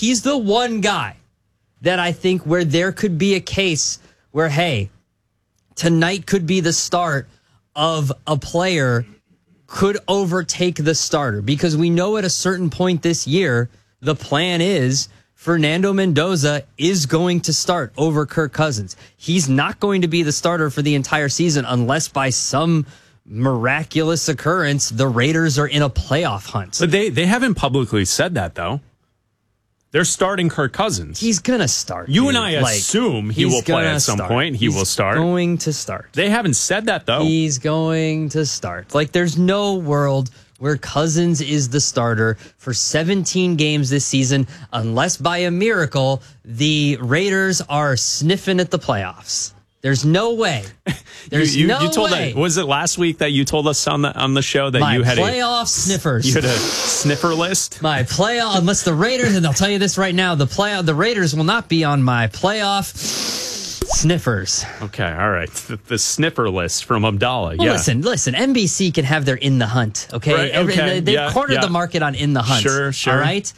he's the one guy that I think where there could be a case where, hey, tonight could be the start of a player could overtake the starter, because we know at a certain point this year, the plan is Fernando Mendoza is going to start over Kirk Cousins. He's not going to be the starter for the entire season unless by some miraculous occurrence the Raiders are in a playoff hunt. But they haven't publicly said that, though. They're starting Kirk Cousins. He's going to start. You and I assume he will play at some point. He will start. He's going to start. They haven't said that, though. He's going to start. Like, there's no world where Cousins is the starter for 17 games this season unless by a miracle the Raiders are sniffing at the playoffs. There's no way. There's no way. Was it last week that you told us on the show that you had playoff sniffers? You had a sniffer list? My playoff, unless the Raiders, and I'll tell you this right now, the Raiders will not be on my playoff sniffers. Okay, all right. The sniffer list from Abdallah. Well, listen. NBC can have their in the hunt. Okay, right, they cornered the market on in the hunt. Sure. All right.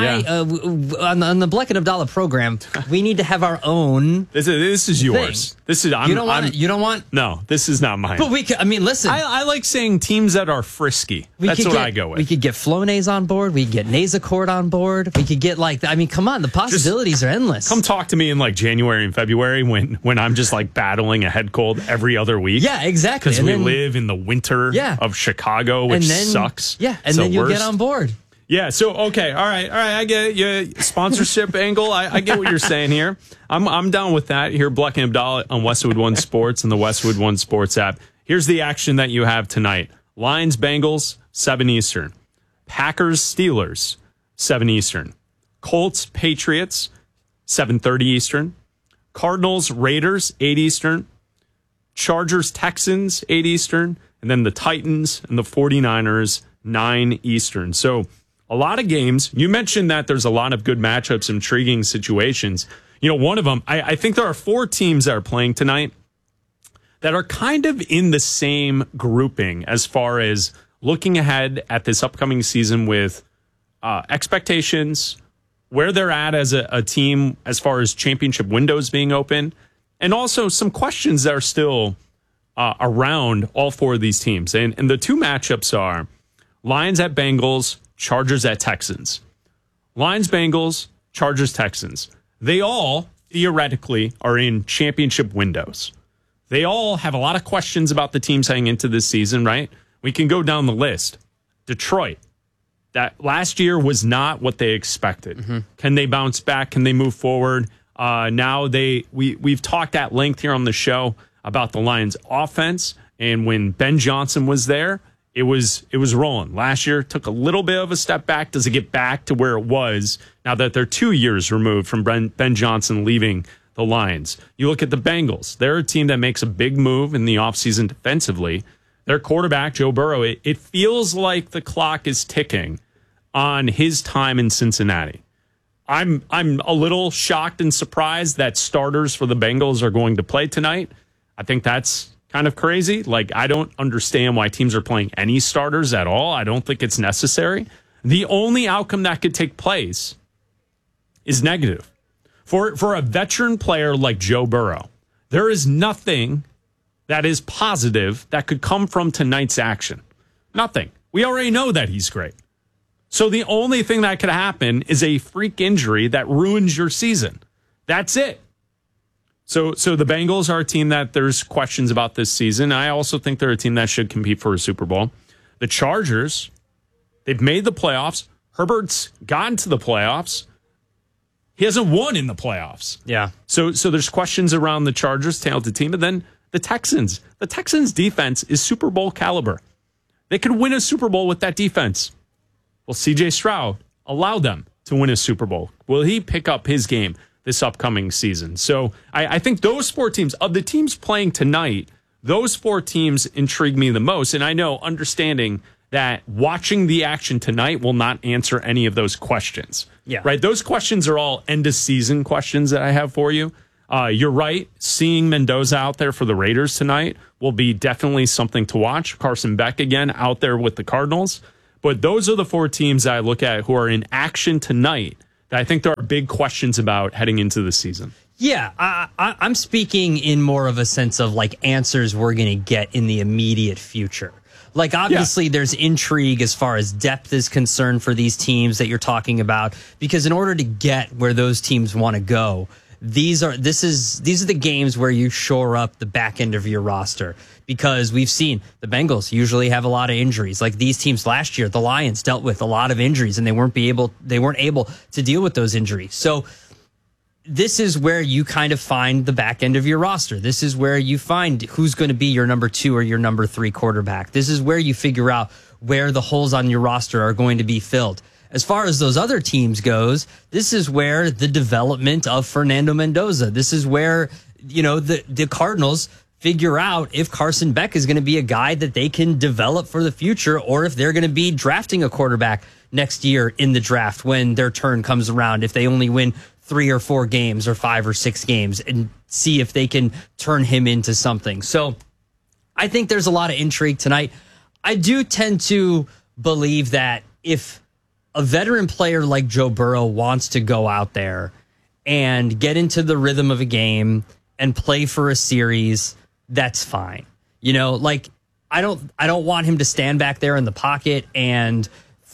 On the Bleck and Abdallah program, we need to have our own. This is yours. Thing. This is you don't want. No, this is not mine. But we could. I mean, listen. I like saying teams that are frisky. That's what I go with. We could get Flonase on board. We could get Nasacort on board. We could get come on, the possibilities are endless. Come talk to me in like January and February when I'm just like battling a head cold every other week. Yeah, exactly. Because we live in the winter of Chicago, which sucks. Yeah, and then you'll get on board. Yeah, so, okay, all right, I get it. Sponsorship angle, I get what you're saying here. I'm down with that. Here, Bleck and Abdallah on Westwood One Sports and the Westwood One Sports app. Here's the action that you have tonight. Lions, Bengals, 7 Eastern. Packers, Steelers, 7 Eastern. Colts, Patriots, 7:30 Eastern. Cardinals, Raiders, 8 Eastern. Chargers, Texans, 8 Eastern. And then the Titans and the 49ers, 9 Eastern. So, a lot of games. You mentioned that there's a lot of good matchups, intriguing situations. You know, one of them, I think there are 4 teams that are playing tonight that are kind of in the same grouping as far as looking ahead at this upcoming season with expectations, where they're at as a team as far as championship windows being open, and also some questions that are still around all 4 of these teams. And the 2 matchups are Lions at Bengals, Chargers at Texans. Lions, Bengals, Chargers, Texans. They all, theoretically, are in championship windows. They all have a lot of questions about the teams heading into this season, right? We can go down the list. Detroit. That last year was not what they expected. Mm-hmm. Can they bounce back? Can they move forward? Now we've talked at length here on the show about the Lions offense, and when Ben Johnson was there, it was rolling. Last year took a little bit of a step back. Does it get back to where it was now that they're 2 years removed from Ben Johnson leaving the Lions? You look at the Bengals. They're a team that makes a big move in the offseason defensively. Their quarterback, Joe Burrow, it feels like the clock is ticking on his time in Cincinnati. I'm a little shocked and surprised that starters for the Bengals are going to play tonight. I think that's kind of crazy. Like, I don't understand why teams are playing any starters at all. I don't think it's necessary. The only outcome that could take place is negative. For a veteran player like Joe Burrow, there is nothing that is positive that could come from tonight's action. Nothing. We already know that he's great. So the only thing that could happen is a freak injury that ruins your season. That's it. So the Bengals are a team that there's questions about this season. I also think they're a team that should compete for a Super Bowl. The Chargers, they've made the playoffs. Herbert's gotten to the playoffs. He hasn't won in the playoffs. Yeah. So there's questions around the Chargers, talented team. But then the Texans. The Texans' defense is Super Bowl caliber. They could win a Super Bowl with that defense. Will C.J. Stroud allow them to win a Super Bowl? Will he pick up his game this upcoming season? So I think those 4 teams, of the teams playing tonight, those 4 teams intrigue me the most. And I know, understanding that watching the action tonight will not answer any of those questions. Yeah. Right? Those questions are all end-of-season questions that I have for you. You're right. Seeing Mendoza out there for the Raiders tonight will be definitely something to watch. Carson Beck again out there with the Cardinals. But those are the 4 teams that I look at who are in action tonight I think there are big questions about heading into the season. Yeah, I'm speaking in more of a sense of like answers we're going to get in the immediate future. Like, obviously, there's intrigue as far as depth is concerned for these teams that you're talking about, because in order to get where those teams want to go, these are the games where you shore up the back end of your roster, because we've seen the Bengals usually have a lot of injuries. Like these teams last year, the Lions dealt with a lot of injuries and they weren't able to deal with those injuries. So this is where you kind of find the back end of your roster. This is where you find who's going to be your number 2 or your number 3 quarterback. This is where you figure out where the holes on your roster are going to be filled. As far as those other teams goes, this is where the development of Fernando Mendoza, this is where, the Cardinals figure out if Carson Beck is going to be a guy that they can develop for the future, or if they're going to be drafting a quarterback next year in the draft when their turn comes around, if they only win 3 or 4 games or 5 or 6 games, and see if they can turn him into something. So I think there's a lot of intrigue tonight. I do tend to believe that if a veteran player like Joe Burrow wants to go out there and get into the rhythm of a game and play for a series, that's fine. I don't want him to stand back there in the pocket and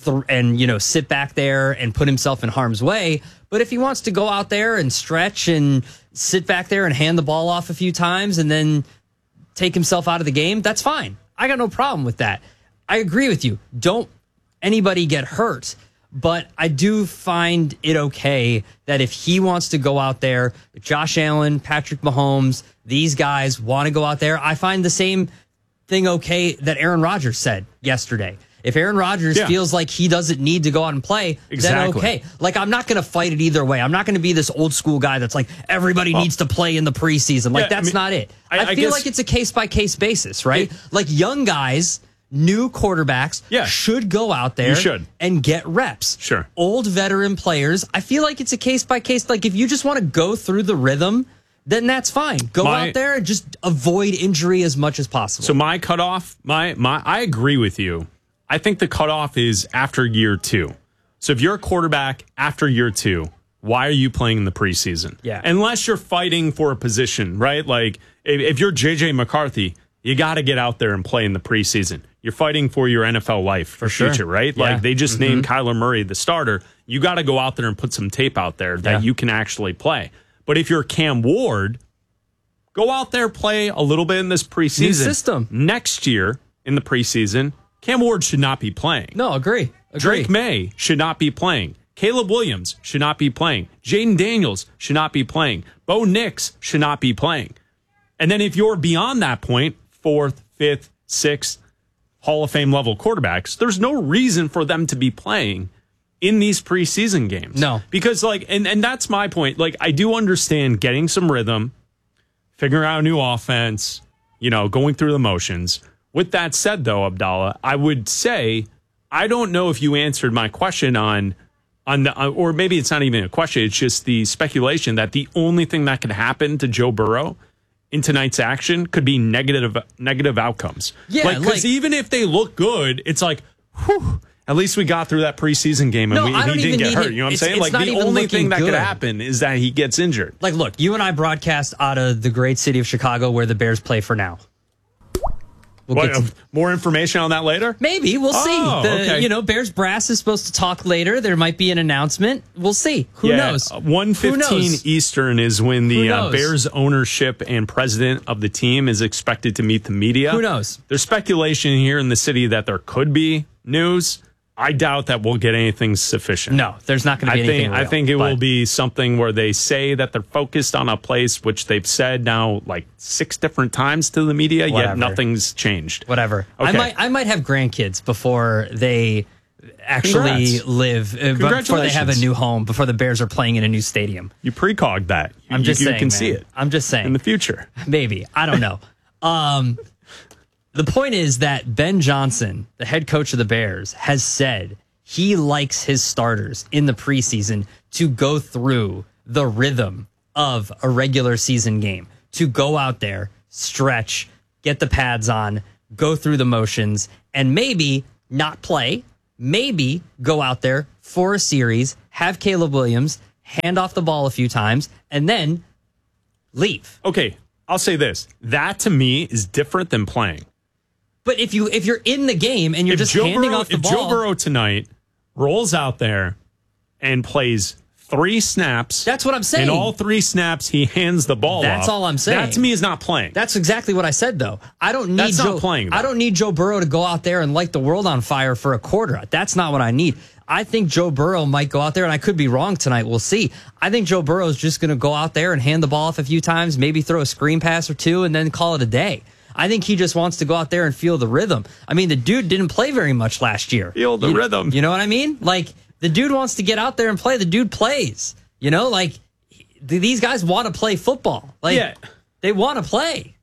sit back there and put himself in harm's way. But if he wants to go out there and stretch and sit back there and hand the ball off a few times and then take himself out of the game, that's fine. I got no problem with that. I agree with you. Don't anybody get hurt. But I do find it okay that if he wants to go out there, Josh Allen, Patrick Mahomes, these guys want to go out there. I find the same thing okay that Aaron Rodgers said yesterday. If Aaron Rodgers feels like he doesn't need to go out and play, then okay. Like, I'm not going to fight it either way. I'm not going to be this old school guy that's like, everybody needs to play in the preseason. Like, that's not it. I feel like it's a case-by-case basis, right? Like, young guys, new quarterbacks should go out there and get reps. Sure. Old veteran players, I feel like it's a case-by-case. Like, if you just want to go through the rhythm, then that's fine. Go out there and just avoid injury as much as possible. So my cutoff, I agree with you. I think the cutoff is after year 2. So if you're a quarterback after year 2, why are you playing in the preseason? Yeah. Unless you're fighting for a position, right? Like if you're JJ McCarthy, you got to get out there and play in the preseason. You're fighting for your NFL life for future, right? Yeah. Like they just named Kyler Murray the starter. You got to go out there and put some tape out there that you can actually play. But if you're Cam Ward, go out there, play a little bit in this preseason. New system. Next year in the preseason, Cam Ward should not be playing. No, agree. Drake May should not be playing. Caleb Williams should not be playing. Jaden Daniels should not be playing. Bo Nix should not be playing. And then if you're beyond that point, 4th, 5th, 6th, Hall of Fame level quarterbacks, there's no reason for them to be playing in these preseason games. No. Because, and that's my point. Like, I do understand getting some rhythm, figuring out a new offense, going through the motions. With that said, though, Abdallah, I would say, I don't know if you answered my question on or maybe it's not even a question. It's just the speculation that the only thing that could happen to Joe Burrow in tonight's action could be negative outcomes. Yeah, because even if they look good, it's like, whew, at least we got through that preseason game and he didn't get hurt. You know what I'm saying? Like the only thing that could happen is that he gets injured. Like, look, you and I broadcast out of the great city of Chicago where the Bears play for now. More information on that later? Maybe. We'll see. Okay. Bears brass is supposed to talk later. There might be an announcement. We'll see. Who knows? 1:15 Eastern is when the Bears ownership and president of the team is expected to meet the media. Who knows? There's speculation here in the city that there could be news. I doubt that we'll get anything sufficient. No, there's not going to be anything real, I think it will be something where they say that they're focused on a place, which they've said now like 6 different times to the media, yet nothing's changed. Whatever. Okay. I might have grandkids before they actually before they have a new home, before the Bears are playing in a new stadium. You precogged that. I'm just saying, you can see it. I'm just saying. In the future. Maybe. I don't know. The point is that Ben Johnson, the head coach of the Bears, has said he likes his starters in the preseason to go through the rhythm of a regular season game, to go out there, stretch, get the pads on, go through the motions, and maybe not play, maybe go out there for a series have Caleb Williams hand off the ball a few times, and then leave. Okay, I'll say this. That, to me, is different than playing. But if you're in the game and you're just handing off the ball. If Joe Burrow tonight rolls out there and plays 3 snaps. That's what I'm saying. In all 3 snaps, he hands the ball off. That's all I'm saying. That, to me, is not playing. That's exactly what I said, though. I don't need That's not playing, though. I don't need Joe Burrow to go out there and light the world on fire for a quarter. That's not what I need. I think Joe Burrow might go out there, and I could be wrong tonight. We'll see. I think Joe Burrow is just going to go out there and hand the ball off a few times, maybe throw a screen pass or 2, and then call it a day. I think he just wants to go out there and feel the rhythm. I mean, the dude didn't play very much last year. Feel the rhythm. You know what I mean? Like, the dude wants to get out there and play. The dude plays. You know, like, these guys want to play football. Like, yeah. They want to play.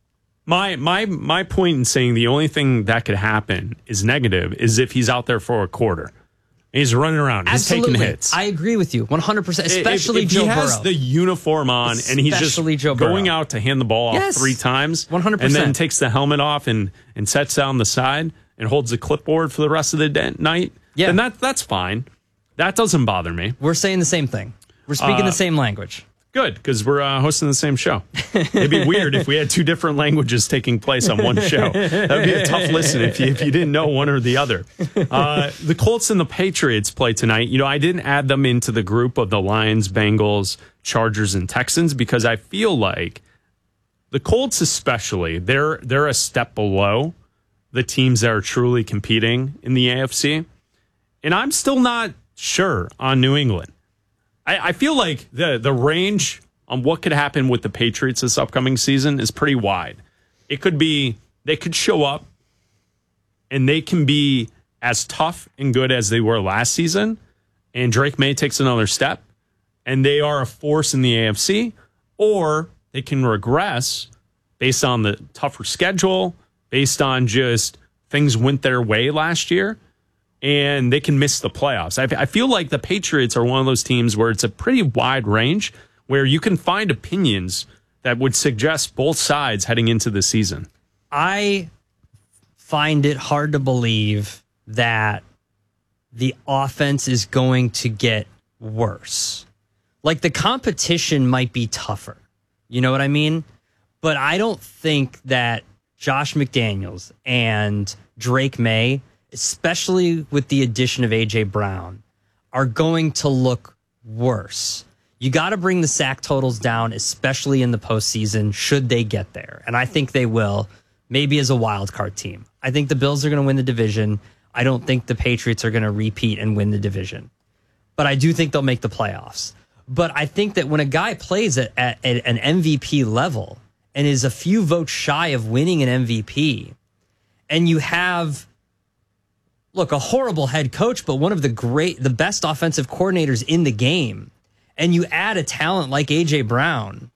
My point in saying the only thing that could happen is negative is if he's out there for a quarter. He's running around. Absolutely. He's taking hits. I agree with you 100%, especially if Joe Burrow. He has the uniform on and he's just going out to hand the ball off 3 times. 100%. And then takes the helmet off and sets down the side and holds the clipboard for the rest of the night. Yeah. Then that's fine. That doesn't bother me. We're saying the same thing. We're speaking the same language. Good, because we're hosting the same show. It'd be weird if we had 2 different languages taking place on one show. That'd be a tough listen if you didn't know one or the other. The Colts and the Patriots play tonight. You know, I didn't add them into the group of the Lions, Bengals, Chargers, and Texans because I feel like the Colts especially, they're a step below the teams that are truly competing in the AFC. And I'm still not sure on New England. I feel like the range on what could happen with the Patriots this upcoming season is pretty wide. It could be they could show up and they can be as tough and good as they were last season, and Drake May takes another step, and they are a force in the AFC, or they can regress based on the tougher schedule, based on just things went their way last year, and they can miss the playoffs. I feel like the Patriots are one of those teams where it's a pretty wide range where you can find opinions that would suggest both sides heading into the season. I find it hard to believe that the offense is going to get worse. Like, the competition might be tougher. You know what I mean? But I don't think that Josh McDaniels and Drake May, especially with the addition of A.J. Brown, are going to look worse. You got to bring the sack totals down, especially in the postseason, should they get there. And I think they will, maybe as a wild card team. I think the Bills are going to win the division. I don't think the Patriots are going to repeat and win the division. But I do think they'll make the playoffs. But I think that when a guy plays at an MVP level and is a few votes shy of winning an MVP, and you have, look, a horrible head coach, but one of the best offensive coordinators in the game, and you add a talent like A.J. Brown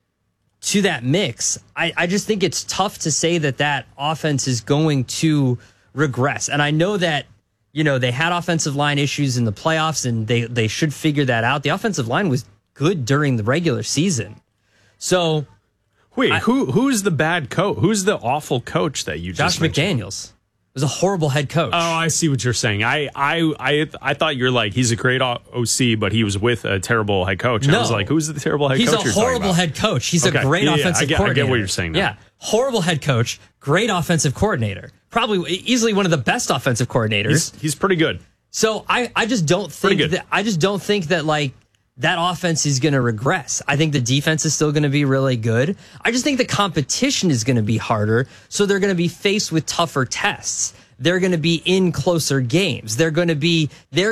to that mix, I just think it's tough to say that offense is going to regress. And I know that, you know, they had offensive line issues in the playoffs, and they should figure that out. The offensive line was good during the regular season. So, wait, who's the bad coach? Who's the awful coach that you just mentioned? Josh McDaniels was a horrible head coach. Oh, I see what you're saying. I thought you're like, he's a great OC, but he was with a terrible head coach. No. I was like, who's the terrible head coach you're talking about? He's a horrible head coach. He's a great offensive coordinator. I get what you're saying now. Yeah, horrible head coach, great offensive coordinator. Probably easily one of the best offensive coordinators. He's pretty good. So I just don't think that like that offense is going to regress. I think the defense is still going to be really good. I just think the competition is going to be harder. So they're going to be faced with tougher tests. They're going to be in closer games. They're going to be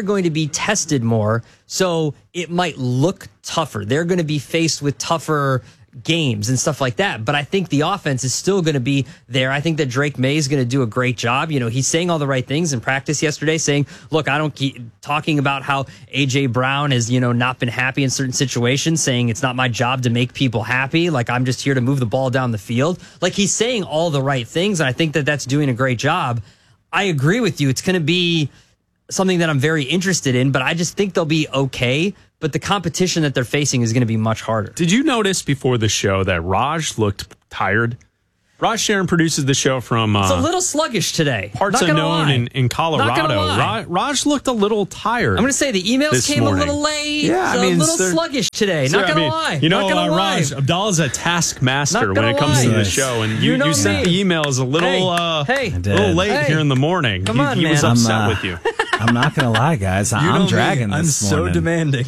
tested more. So it might look tougher. They're going to be faced with tougher games and stuff like that. But I think the offense is still going to be there. I think that Drake May is going to do a great job. You know, he's saying all the right things in practice yesterday, saying, look, I don't keep talking about how A.J. Brown has, you know, not been happy in certain situations, saying it's not my job to make people happy. Like, I'm just here to move the ball down the field. Like, he's saying all the right things. And I think that that's doing a great job. I agree with you. It's going to be something that I'm very interested in, but I just think they'll be okay. But the competition that they're facing is going to be much harder. Did you notice before the show that Raj looked tired? Raj Sharon produces the show from It's a little sluggish today. parts Not gonna unknown lie. in Colorado. Not gonna lie. Raj looked a little tired. I'm going to say the emails this came morning. a little late. Yeah, It's I mean, a little they're- sluggish today. So, Not going to I mean, lie. You know, Not gonna lie. Raj, Abdallah's a taskmaster Not when gonna it comes to lie. the show, and You know you sent me. the emails a little, Hey. a little late Hey. here in the morning. Come on, he was man. upset with you. I'm not going to lie, guys. I'm dragging this morning. demanding.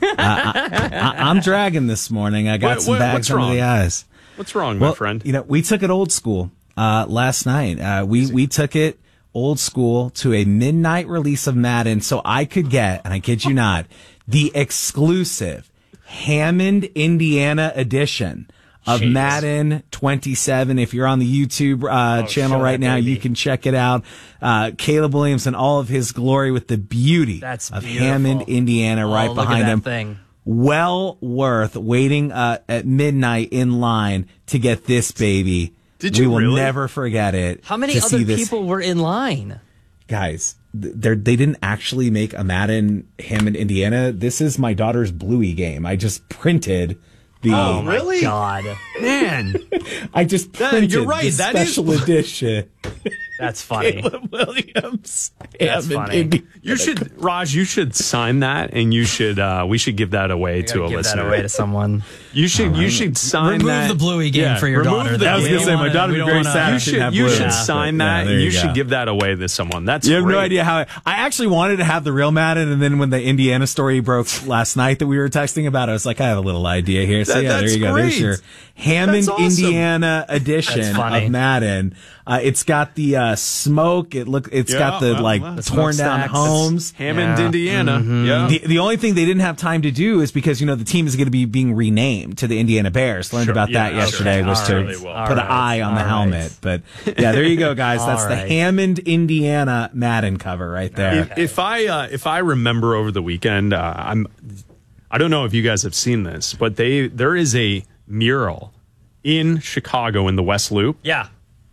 I'm dragging this morning. I got some bags what's under wrong? the eyes. What's wrong, my friend? You know, we took it old school last night. We took it old school to a midnight release of Madden so I could get, and I kid you not, the exclusive Hammond, Indiana edition of Madden 27. If you're on the YouTube channel right now, you can check it out. Caleb Williams in all of his glory with the beauty That's of beautiful. Hammond, Indiana, right Look at behind that him. thing. Well worth waiting at midnight in line to get this baby. Did you We will really? never forget it. How many to see other this. people were in line? Guys, they didn't actually make a Madden Hammond, Indiana. This is my daughter's Bluey game. I just printed the. Oh, really? God. Man, I just printed you're right. the That is- special edition. That's funny. Caleb Williams. That's Hammond, funny. Indiana. you should, Raj. You should sign that, and you should. We should give that away to a Give listener. that away to someone. You should sign Remove that. the Bluey game for your remove daughter. the I was game. going to say, my daughter would be very sad. You if she didn't have should, you Bluey. should Yeah. sign Yeah, that, there and you go. should give that away to someone. That's You have no great. idea how I actually wanted to have the real Madden, and then when the Indiana story broke last night that we were texting about, I was like, I have a little idea here. So yeah, there That's you go. There's great. your Hammond, That's awesome. Indiana That's edition funny. of Madden. It's got the smoke. It's got the torn down smokestacks. homes. Hammond, Yeah. Indiana. Yeah. The only thing they didn't have time to do is because, you know, the team is going to be being renamed to the Indiana Bears. Learned about that Yeah, yesterday sure. was All to right. Well, put all an eye on the right. helmet. But yeah, there you go, guys. That's All the right. Hammond, Indiana Madden cover right there. If I remember over the weekend, I don't know if you guys have seen this, but there is a mural in Chicago in the West Loop Yeah.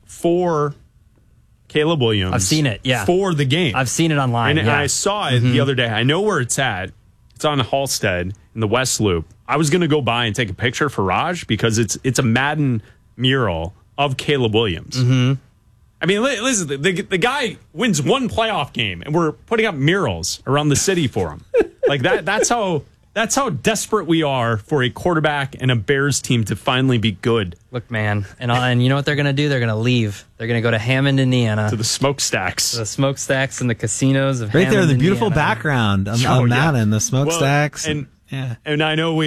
for Caleb Williams. I've seen it, yeah. For the game. I've seen it online. And yeah. I saw it the other day. I know where it's at. It's on Halstead in the West Loop. I was going to go by and take a picture for Raj because it's a Madden mural of Caleb Williams. Mm-hmm. I mean, listen, the guy wins one playoff game, and we're putting up murals around the city for him. Like that. That's how desperate we are for a quarterback and a Bears team to finally be good. Look, man, and you know what they're going to do? They're going to leave. They're going to go to Hammond, Indiana. To the smokestacks. The smokestacks and the casinos of Right Hammond, there, the beautiful Indiana. background of Oh, yeah. Madden, the smokestacks. Well, yeah. And I know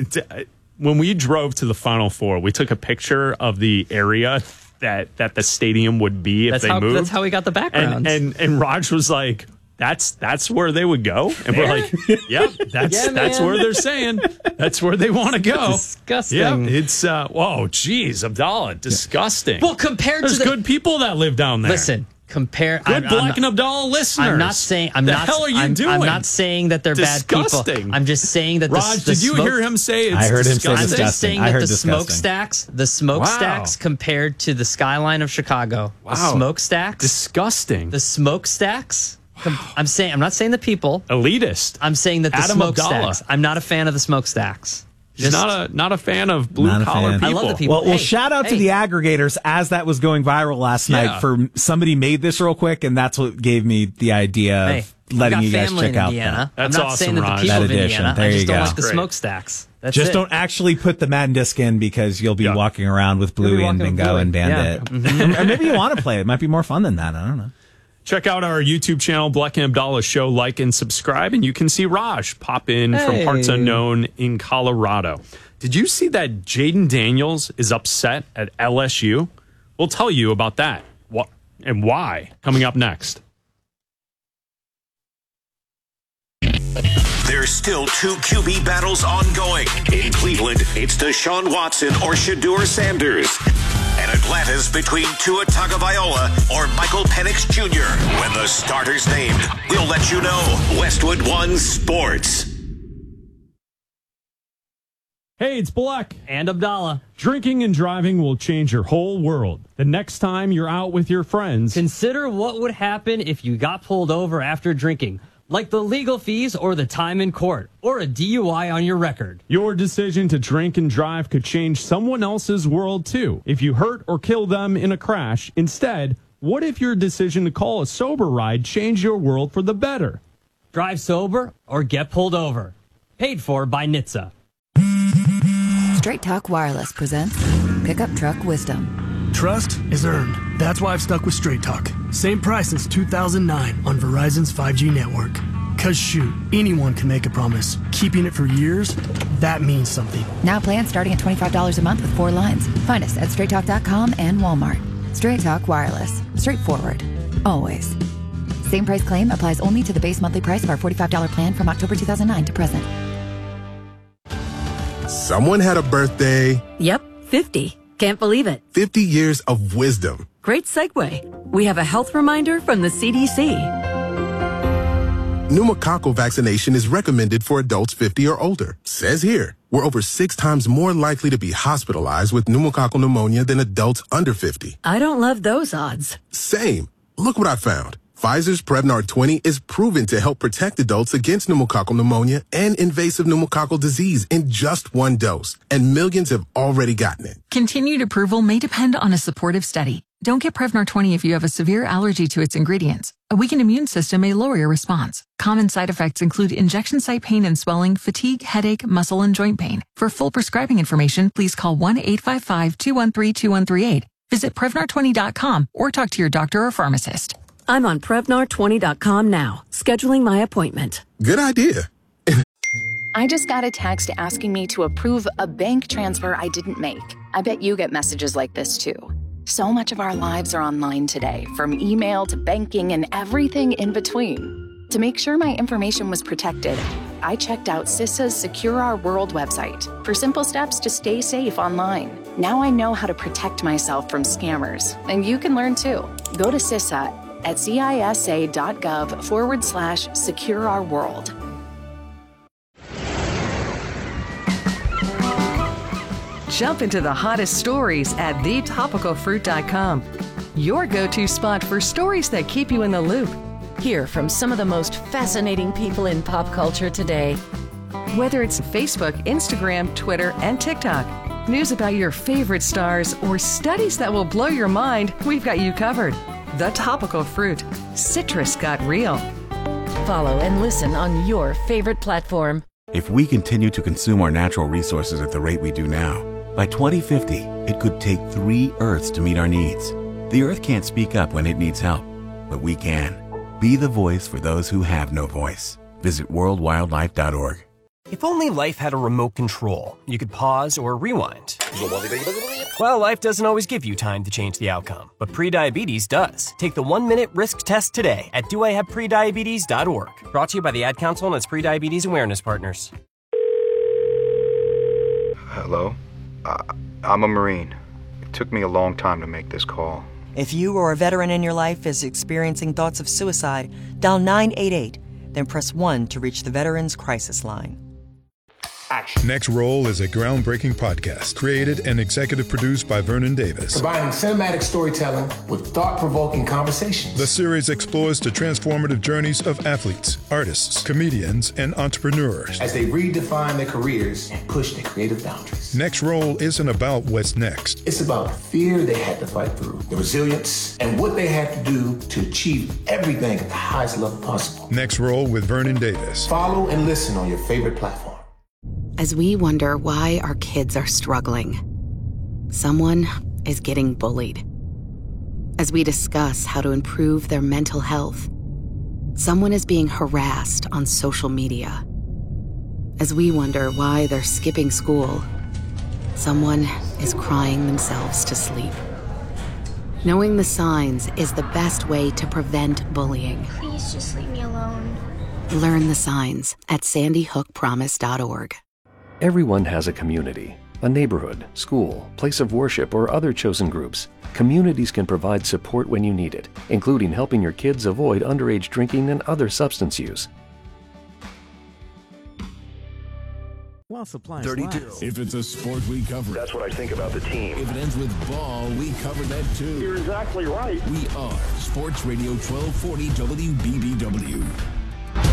when we drove to the Final Four, we took a picture of the area that the stadium would be if they moved. That's how we got the background. And Raj was like, that's where they would go. And we're like, yep, that's man. where they're saying. That's where they want to go. Disgusting. Yep, it's whoa, geez, Abdallah, disgusting. Well, compared There's to the good people that live down there. listen, good good Black and Abdallah listeners. I'm not saying I'm the not. hell are you I'm, doing? I'm not saying that they're bad Disgusting. people. I'm just saying that Raj, the did you smoke, hear him say it's I heard him say I'm disgusting? just saying I that heard the disgusting. smokestacks compared to the skyline of Chicago. Wow. The smokestacks. Disgusting. The smokestacks. I'm not saying the people. Elitist. I'm saying that the Adam smokestacks. Abdallah. I'm not a fan of the smokestacks. He's not a fan of blue Not a collar fan. people. I love the people. Well, Hey, shout out to hey. the aggregators as that was going viral last Yeah. night for somebody made this real quick, and that's what gave me the idea Hey, of letting we you got guys family check in out Indiana. that. That's I'm not awesome, saying that the Raj. people That of edition. Indiana. There I you just don't go. like the Great. smokestacks. That's Just it. don't actually put the Madden disc in because you'll be Yeah. walking around with Bluey and walking with Bingo Bluey. and Bandit. Or maybe you want to play it. It might be more fun than that. I don't know. Check out our YouTube channel, Black and Abdallah Show. Like and subscribe, and you can see Raj pop in from Hey. Parts Unknown in Colorado. Did you see that Jaden Daniels is upset at LSU? We'll tell you about that and why coming up next. There's still two QB battles ongoing. In Cleveland, it's Deshaun Watson or Shedeur Sanders. And Atlanta's between Tua Tagovailoa or Michael Penix Jr. When the starter's named, we'll let you know. Westwood One Sports. Hey, it's Black. And Abdallah. Drinking and driving will change your whole world. The next time you're out with your friends, Consider what would happen if you got pulled over after drinking. like the legal fees or the time in court or a DUI on your record. Your decision to drink and drive could change someone else's world too. If you hurt or kill them in a crash, instead, what if your decision to call a sober ride changed your world for the better? Drive sober or get pulled over. Paid for by NHTSA. Straight Talk Wireless presents Pickup Truck Wisdom. Trust is earned. That's why I've stuck with Straight Talk. Same price since 2009 on Verizon's 5G network. Cause shoot, anyone can make a promise. Keeping it for years, that means something. Now plans starting at $25 a month with 4 lines. Find us at straighttalk.com and Walmart. Straight Talk Wireless. Straightforward. Always. Same price claim applies only to the base monthly price of our $45 plan from October 2009 to present. Someone had a birthday. Yep, 50. Can't believe it. 50 years of wisdom. Great segue. We have a health reminder from the CDC. Pneumococcal vaccination is recommended for adults 50 or older. Says here, we're over 6 times more likely to be hospitalized with pneumococcal pneumonia than adults under 50. I don't love those odds. Same. Look what I found. Pfizer's Prevnar 20 is proven to help protect adults against pneumococcal pneumonia and invasive pneumococcal disease in just 1 dose, and millions have already gotten it. Continued approval may depend on a supportive study. Don't get Prevnar 20 if you have a severe allergy to its ingredients. A weakened immune system may lower your response. Common side effects include injection site pain and swelling, fatigue, headache, muscle, and joint pain. For full prescribing information, please call 1-855-213-2138. Visit Prevnar20.com or talk to your doctor or pharmacist. I'm on Prevnar20.com now, scheduling my appointment. Good idea. I just got a text asking me to approve a bank transfer I didn't make. I bet you get messages like this too. So much of our lives are online today, from email to banking and everything in between. To make sure my information was protected, I checked out CISA's Secure Our World website for simple steps to stay safe online. Now I know how to protect myself from scammers, and you can learn too. Go to CISA at cisa.gov/Secure Our World. Jump into the hottest stories at thetopicalfruit.com. Your go-to spot for stories that keep you in the loop. Hear from some of the most fascinating people in pop culture today. Whether it's Facebook, Instagram, Twitter, and TikTok, news about your favorite stars, or studies that will blow your mind, we've got you covered. The Topical Fruit. Citrus got real. Follow and listen on your favorite platform. If we continue to consume our natural resources at the rate we do now, by 2050, it could take 3 Earths to meet our needs. The Earth can't speak up when it needs help, but we can. Be the voice for those who have no voice. Visit worldwildlife.org. If only life had a remote control, you could pause or rewind. Well, life doesn't always give you time to change the outcome, but prediabetes does. Take the 1-minute risk test today at doihaveprediabetes.org. Brought to you by the Ad Council and its prediabetes awareness partners. Hello? I'm a Marine. It took me a long time to make this call. If you or a veteran in your life is experiencing thoughts of suicide, dial 988, then press 1 to reach the Veterans Crisis Line. Action. Next Roll is a groundbreaking podcast created and executive produced by Vernon Davis. Combining cinematic storytelling with thought-provoking conversations. The series explores the transformative journeys of athletes, artists, comedians, and entrepreneurs as they redefine their careers and push their creative boundaries. Next Roll isn't about what's next. It's about the fear they had to fight through, the resilience, and what they had to do to achieve everything at the highest level possible. Next Roll with Vernon Davis. Follow and listen on your favorite platform. As we wonder why our kids are struggling, someone is getting bullied. As we discuss how to improve their mental health, someone is being harassed on social media. As we wonder why they're skipping school, someone is crying themselves to sleep. Knowing the signs is the best way to prevent bullying. Please just leave me alone. Learn the signs at sandyhookpromise.org. Everyone has a community, a neighborhood, school, place of worship, or other chosen groups. Communities can provide support when you need it, including helping your kids avoid underage drinking and other substance use. While supplies 32. last. If it's a sport, we cover it. That's what I think about the team. If it ends with ball, we cover that too. You're exactly right. We are Sports Radio 1240 WBBW.